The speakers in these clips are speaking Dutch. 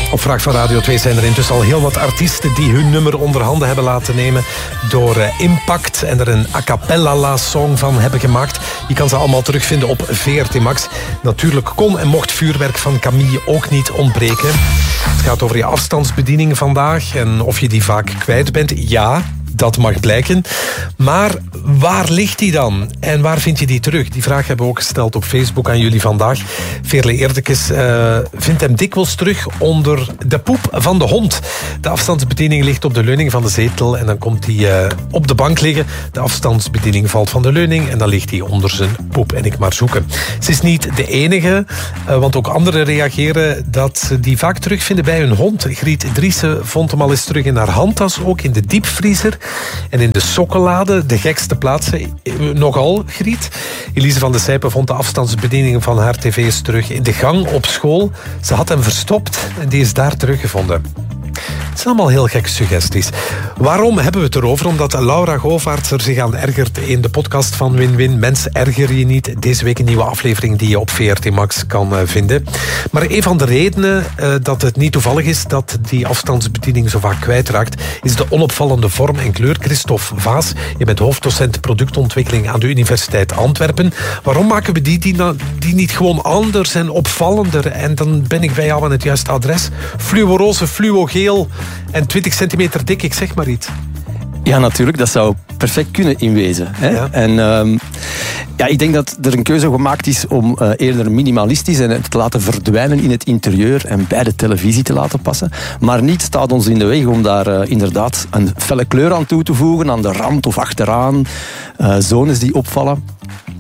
Op vraag van Radio 2 zijn er intussen al heel wat artiesten die hun nummer onder handen hebben laten nemen door Impact en er een a cappella song van hebben gemaakt. Je kan ze allemaal terugvinden op VRT Max. Natuurlijk kon en mocht vuurwerk van Camille ook niet ontbreken. Het gaat over je afstandsbediening vandaag en of je die vaak kwijt bent. Ja, dat mag blijken. Maar waar ligt die dan? En waar vind je die terug? Die vraag hebben we ook gesteld op Facebook aan jullie vandaag. Veerle Eerdekes vindt hem dikwijls terug onder de poep van de hond. De afstandsbediening ligt op de leuning van de zetel en dan komt hij op de bank liggen. De afstandsbediening valt van de leuning en dan ligt hij onder zijn poep. En ik maar zoeken. Ze is niet de enige, want ook anderen reageren dat ze die vaak terugvinden bij hun hond. Griet Driessen vond hem al eens terug in haar handtas, ook in de diepvriezer. En in de sokkelade, de gekste plaatsen, nogal, Griet. Elise van de Sijpen vond de afstandsbediening van haar tv's terug in de gang op school. Ze had hem verstopt en die is daar teruggevonden. Het zijn allemaal heel gekke suggesties. Waarom hebben we het erover? Omdat Laura Govaerts er zich aan ergert in de podcast van Win-Win. Mens, erger je niet. Deze week een nieuwe aflevering die je op VRT Max kan vinden. Maar een van de redenen dat het niet toevallig is dat die afstandsbediening zo vaak kwijtraakt, is de onopvallende vorm en kleur. Christophe Vaas, je bent hoofddocent productontwikkeling aan de Universiteit Antwerpen. Waarom maken we die niet gewoon anders en opvallender? En dan ben ik bij jou aan het juiste adres. Fluoroze, fluogeel en 20 centimeter dik, ik zeg maar iets. Ja, natuurlijk. Dat zou perfect kunnen inwezen. Hè? Ja. En ik denk dat er een keuze gemaakt is om eerder minimalistisch en het te laten verdwijnen in het interieur en bij de televisie te laten passen. Maar niet staat ons in de weg om daar inderdaad een felle kleur aan toe te voegen, aan de rand of achteraan. Zones die opvallen.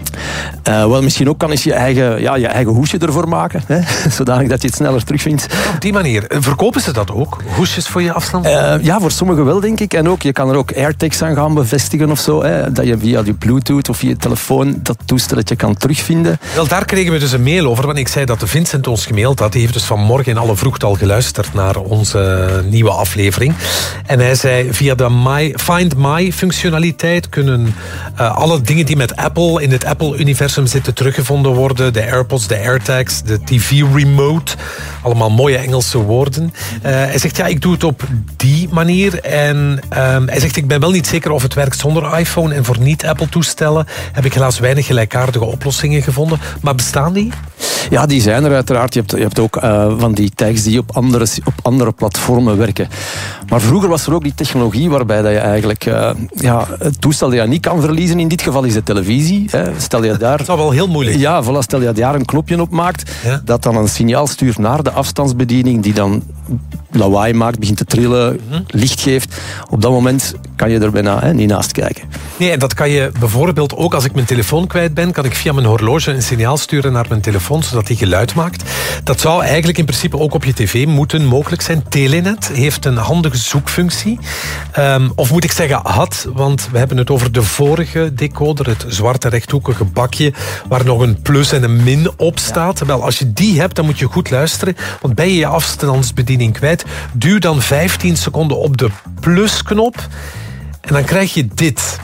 Wel, misschien ook kan eens je eigen hoesje ervoor maken. Hè? Zodanig dat je het sneller terugvindt. Op die manier. Verkopen ze dat ook? Hoesjes voor je afstand? Ja, voor sommigen wel, denk ik. En ook, je kan er ook AirTags aan gaan bevestigen of zo. Hè? Dat je via je Bluetooth of via je telefoon dat toestelletje kan terugvinden. Wel, daar kregen we dus een mail over. Want ik zei dat Vincent ons gemaild had. Die heeft dus vanmorgen in alle vroegte al geluisterd naar onze nieuwe aflevering. En hij zei, via de Find My functionaliteit kunnen alle dingen die met Apple in het Apple-universum zitten teruggevonden worden. De AirPods, de AirTags, de TV-remote. Allemaal mooie Engelse woorden. Hij zegt, ja, ik doe het op die manier. En hij zegt, ik ben wel niet zeker of het werkt zonder iPhone. En voor niet-Apple-toestellen heb ik helaas weinig gelijkaardige oplossingen gevonden. Maar bestaan die? Ja, die zijn er uiteraard. Je hebt ook van die tags die op andere platformen werken. Maar vroeger was er ook die technologie waarbij dat je eigenlijk het toestel dat je niet kan verliezen, in dit geval is de televisie. Hè. Stel je daar... Dat is wel heel moeilijk. Ja, voilà, stel je daar een knopje op maakt, dat dan een signaal stuurt naar de afstandsbediening die dan lawaai maakt, begint te trillen, licht geeft. Op dat moment kan je er bijna niet naast kijken. Nee, en dat kan je bijvoorbeeld ook als ik mijn telefoon kwijt ben, kan ik via mijn horloge een signaal sturen naar mijn telefoon, zodat die geluid maakt. Dat zou eigenlijk in principe ook op je tv moeten mogelijk zijn. Telenet heeft een handige zoekfunctie. Of moet ik zeggen had, want we hebben het over de vorige decoder, het zwarte rechthoekige bakje, waar nog een plus en een min op staat. Ja. Wel, als je die hebt, dan moet je goed luisteren, want ben je je afstandsbediening kwijt, duw dan 15 seconden op de plusknop en dan krijg je dit.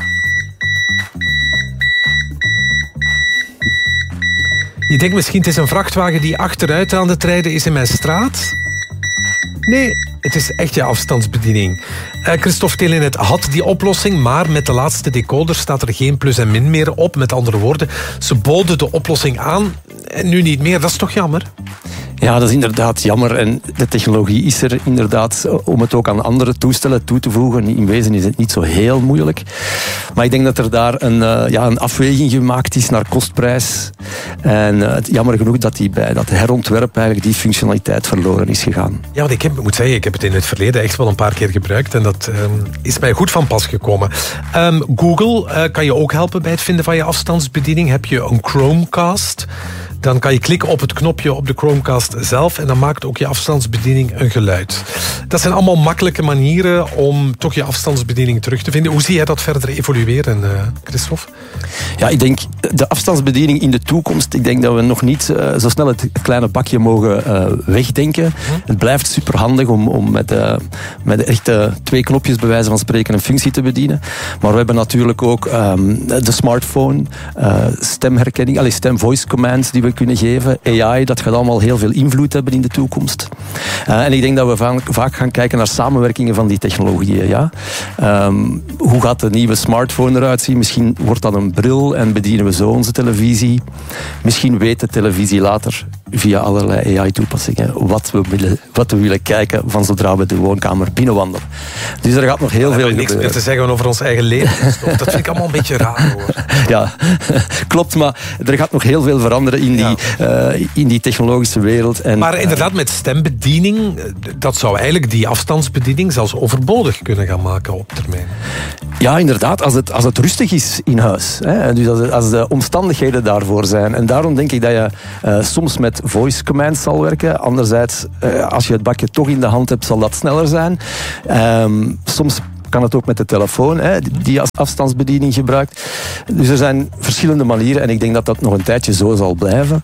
Je denkt misschien, het is een vrachtwagen die achteruit aan het rijden is in mijn straat. Nee, het is echt je afstandsbediening. Christophe Telenet had die oplossing, maar met de laatste decoder staat er geen plus en min meer op. Met andere woorden, ze boden de oplossing aan en nu niet meer. Dat is toch jammer? Ja, dat is inderdaad jammer. En de technologie is er inderdaad om het ook aan andere toestellen toe te voegen. In wezen is het niet zo heel moeilijk. Maar ik denk dat er daar een afweging gemaakt is naar kostprijs. En jammer genoeg dat die bij dat herontwerp eigenlijk die functionaliteit verloren is gegaan. Ja, want ik moet zeggen, ik heb het in het verleden echt wel een paar keer gebruikt. En dat is mij goed van pas gekomen. Google kan je ook helpen bij het vinden van je afstandsbediening. Heb je een Chromecast? Dan kan je klikken op het knopje op de Chromecast zelf en dan maakt ook je afstandsbediening een geluid. Dat zijn allemaal makkelijke manieren om toch je afstandsbediening terug te vinden. Hoe zie jij dat verder evolueren, Christophe? Ja, ik denk de afstandsbediening in de toekomst, ik denk dat we nog niet zo snel het kleine bakje mogen wegdenken. Het blijft superhandig om met echt 2 knopjes bij wijze van spreken een functie te bedienen. Maar we hebben natuurlijk ook de smartphone, stemherkenning, stem voice commands die we kunnen geven. AI, dat gaat allemaal heel veel invloed hebben in de toekomst. En ik denk dat we vaak gaan kijken naar samenwerkingen van die technologieën. Ja? Hoe gaat de nieuwe smartphone eruit zien? Misschien wordt dat een bril en bedienen we zo onze televisie. Misschien weet de televisie later via allerlei AI-toepassingen wat we willen kijken van zodra we de woonkamer binnenwandelen. Dus er gaat nog heel veel gebeuren. Niks meer te zeggen over ons eigen leven. Dat vind ik allemaal een beetje raar, hoor. Ja, klopt, maar er gaat nog heel veel veranderen in die technologische wereld. En, maar inderdaad, met stembediening, dat zou eigenlijk die afstandsbediening zelfs overbodig kunnen gaan maken op termijn. Ja, inderdaad, als het rustig is in huis. Hè, dus als de omstandigheden daarvoor zijn. En daarom denk ik dat je soms met voice commands zal werken. Anderzijds, als je het bakje toch in de hand hebt, zal dat sneller zijn. Soms kan het ook met de telefoon, die als afstandsbediening gebruikt. Dus er zijn verschillende manieren en ik denk dat dat nog een tijdje zo zal blijven.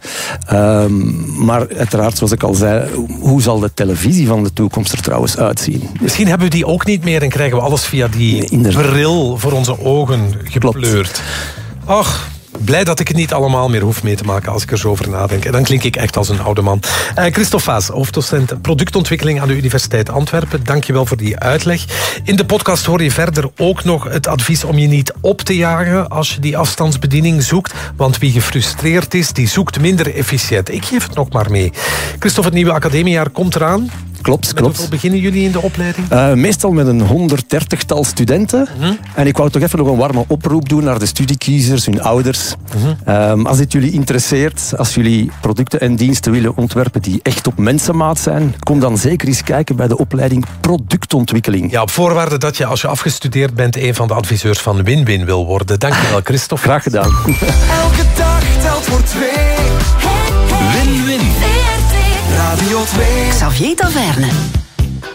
Maar uiteraard, zoals ik al zei, hoe zal de televisie van de toekomst er trouwens uitzien? Misschien hebben we die ook niet meer en krijgen we alles via die bril voor onze ogen gepleurd. Ach, blij dat ik het niet allemaal meer hoef mee te maken als ik er zo over nadenk. En dan klink ik echt als een oude man. Christophe Vaas, hoofddocent productontwikkeling aan de Universiteit Antwerpen. Dank je wel voor die uitleg. In de podcast hoor je verder ook nog het advies om je niet op te jagen als je die afstandsbediening zoekt. Want wie gefrustreerd is, die zoekt minder efficiënt. Ik geef het nog maar mee. Christophe, het nieuwe academiejaar komt eraan. Klopt. Hoeveel beginnen jullie in de opleiding? Meestal met een 130-tal studenten. En ik wou toch even nog een warme oproep doen naar de studiekiezers, hun ouders. Als dit jullie interesseert, als jullie producten en diensten willen ontwerpen die echt op mensenmaat zijn, kom dan zeker eens kijken bij de opleiding productontwikkeling. Ja, op voorwaarde dat je, als je afgestudeerd bent, een van de adviseurs van Win-Win wil worden. Dankjewel, Christophe. Graag gedaan. Elke dag telt voor twee. Win-Win. Radio 2. Xavier Taverne.